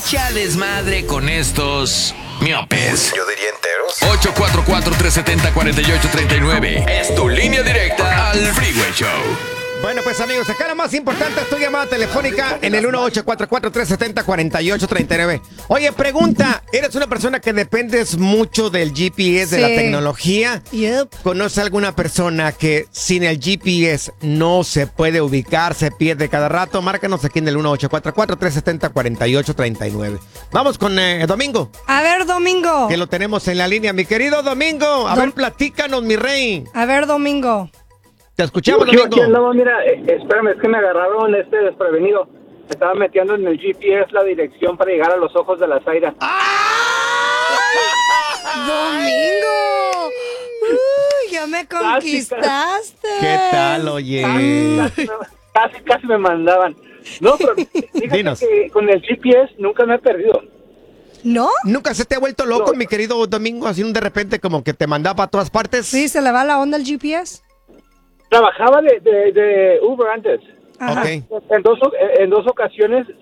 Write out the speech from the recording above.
echa desmadre con estos miopes. Yo diría enteros. 844-370-4839. Es tu línea directa al Freeway Show. Bueno, pues amigos, acá lo más importante es tu llamada telefónica en el 1844-370-4839. Oye, pregunta, ¿eres una persona que dependes mucho del GPS, de la tecnología? Yep. ¿Conoce alguna persona que sin el GPS no se puede ubicar, se pierde cada rato? Márcanos aquí en el 1844-370-4839. Vamos con Domingo, A ver, Domingo. que lo tenemos en la línea. Mi querido Domingo, a ver, platícanos, mi rey. A ver, Domingo. Te escuchamos, Yo aquí Domingo. andaba, mira, espérame, es que me agarraron desprevenido. Me estaba metiendo en el GPS la dirección para llegar a los ojos de la Zaira. ¡Domingo! ¡Ya me conquistaste! ¿Qué tal, oye? Casi me mandaban. No, pero fíjate Dinos. que con el GPS nunca me he perdido. ¿No? ¿Nunca se te ha vuelto loco, No. mi querido Domingo? Así de repente como que te mandaba a todas partes. Sí, se le va la onda al GPS. Trabajaba de Uber antes. Ajá. Ok. En dos ocasiones